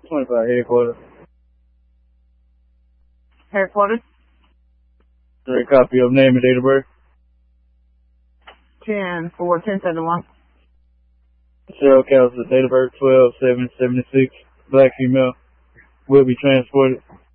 25 headquarters. Headquarters? Direct copy of name and date of birth. 10/4/10/71. Cheryl Callison, date of birth 12/7/76. Black female. Will be transported.